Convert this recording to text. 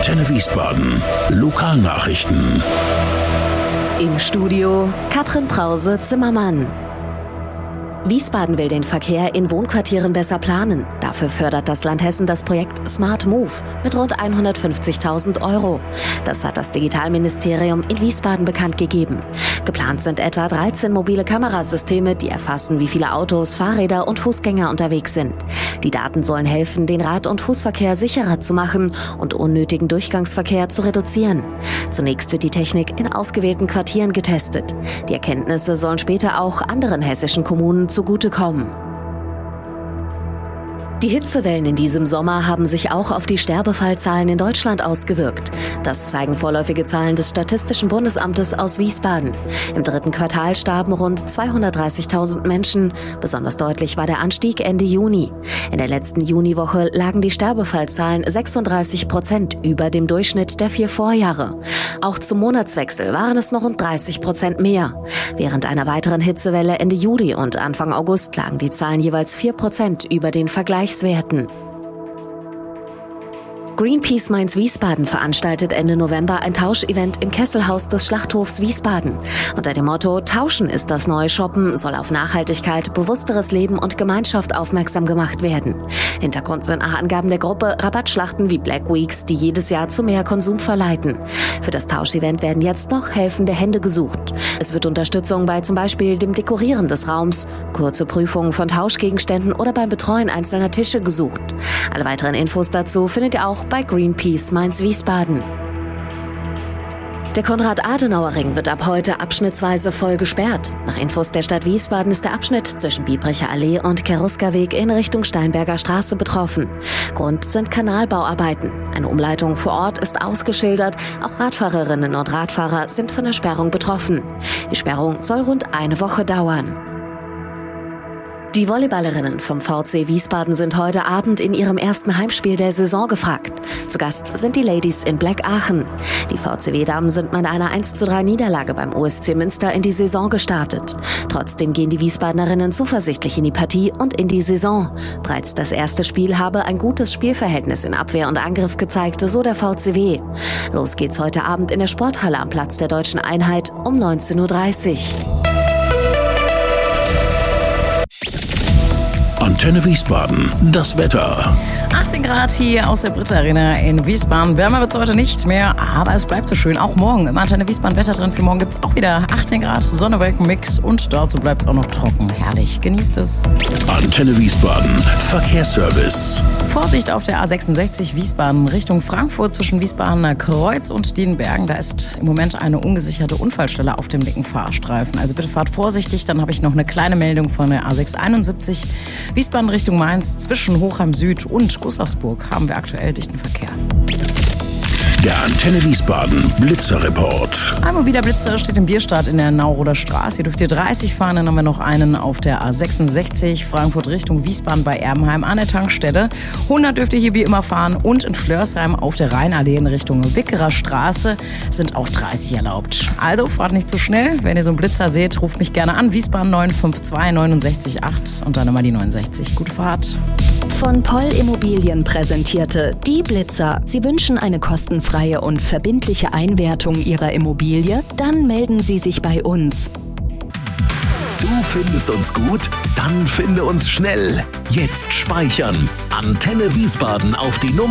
Antenne Wiesbaden. Lokalnachrichten. Im Studio Katrin Brause-Zimmermann. Wiesbaden will den Verkehr in Wohnquartieren besser planen. Dafür fördert das Land Hessen das Projekt Smart Move mit rund 150.000 €. Das hat das Digitalministerium in Wiesbaden bekannt gegeben. Geplant sind etwa 13 mobile Kamerasysteme, die erfassen, wie viele Autos, Fahrräder und Fußgänger unterwegs sind. Die Daten sollen helfen, den Rad- und Fußverkehr sicherer zu machen und unnötigen Durchgangsverkehr zu reduzieren. Zunächst wird die Technik in ausgewählten Quartieren getestet. Die Erkenntnisse sollen später auch anderen hessischen Kommunen zugutekommen. Die Hitzewellen in diesem Sommer haben sich auch auf die Sterbefallzahlen in Deutschland ausgewirkt. Das zeigen vorläufige Zahlen des Statistischen Bundesamtes aus Wiesbaden. Im 3. Quartal starben rund 230.000 Menschen. Besonders deutlich war der Anstieg Ende Juni. In der letzten Juniwoche lagen die Sterbefallzahlen 36% über dem Durchschnitt der 4 Vorjahre. Auch zum Monatswechsel waren es noch rund 30% mehr. Während einer weiteren Hitzewelle Ende Juli und Anfang August lagen die Zahlen jeweils 4% über den Vergleichswerten. Greenpeace Mainz-Wiesbaden veranstaltet Ende November ein Tauschevent im Kesselhaus des Schlachthofs Wiesbaden. Unter dem Motto „Tauschen ist das neue Shoppen" soll auf Nachhaltigkeit, bewussteres Leben und Gemeinschaft aufmerksam gemacht werden. Hintergrund sind nach Angaben der Gruppe Rabattschlachten wie Black Weeks, die jedes Jahr zu mehr Konsum verleiten. Für das Tauschevent werden jetzt noch helfende Hände gesucht. Es wird Unterstützung bei zum Beispiel dem Dekorieren des Raums, kurze Prüfungen von Tauschgegenständen oder beim Betreuen einzelner Tische gesucht. Alle weiteren Infos dazu findet ihr auch bei Greenpeace Mainz-Wiesbaden. Der Konrad-Adenauer-Ring wird ab heute abschnittsweise voll gesperrt. Nach Infos der Stadt Wiesbaden ist der Abschnitt zwischen Biebricher Allee und Cherusker-Weg in Richtung Steinberger Straße betroffen. Grund sind Kanalbauarbeiten. Eine Umleitung vor Ort ist ausgeschildert. Auch Radfahrerinnen und Radfahrer sind von der Sperrung betroffen. Die Sperrung soll rund eine Woche dauern. Die Volleyballerinnen vom VC Wiesbaden sind heute Abend in ihrem ersten Heimspiel der Saison gefragt. Zu Gast sind die Ladies in Black Aachen. Die VCW-Damen sind mit einer 1:3 Niederlage beim OSC Münster in die Saison gestartet. Trotzdem gehen die Wiesbadenerinnen zuversichtlich in die Partie und in die Saison. Bereits das erste Spiel habe ein gutes Spielverhältnis in Abwehr und Angriff gezeigt, so der VCW. Los geht's heute Abend in der Sporthalle am Platz der Deutschen Einheit um 19:30 Uhr. Antenne Wiesbaden, das Wetter. 18 Grad hier aus der Britta Arena in Wiesbaden. Wärmer wird es heute nicht mehr, aber es bleibt so schön. Auch morgen im Antenne Wiesbaden Wetter drin. Für morgen gibt es auch wieder 18 Grad, Sonne-Wolken-Mix und dazu bleibt es auch noch trocken. Herrlich, genießt es. Antenne Wiesbaden, Verkehrsservice. Vorsicht auf der A66 Wiesbaden Richtung Frankfurt zwischen Wiesbadener Kreuz und Dienbergen. Da ist im Moment eine ungesicherte Unfallstelle auf dem linken Fahrstreifen. Also bitte fahrt vorsichtig. Dann habe ich noch eine kleine Meldung von der A671 Wiesbaden Richtung Mainz zwischen Hochheim Süd und Gustavsburg haben wir aktuell dichten Verkehr. Der Antenne Wiesbaden Blitzerreport. Ein mobiler Blitzer steht im Bierstadt in der Nauroder Straße. Hier dürft ihr 30 fahren. Dann haben wir noch einen auf der A66 Frankfurt Richtung Wiesbaden bei Erbenheim an der Tankstelle. 100 dürft ihr hier wie immer fahren. Und in Flörsheim auf der Rheinallee in Richtung Wickerer Straße sind auch 30 erlaubt. Also fahrt nicht zu schnell. Wenn ihr so einen Blitzer seht, ruft mich gerne an. Wiesbaden 952 69 8 und dann immer die 69. Gute Fahrt. Von Poll Immobilien präsentierte die Blitzer. Sie wünschen eine kostenfreie und verbindliche Einwertung Ihrer Immobilie? Dann melden Sie sich bei uns. Du findest uns gut? Dann finde uns schnell. Jetzt speichern. Antenne Wiesbaden auf die Nummer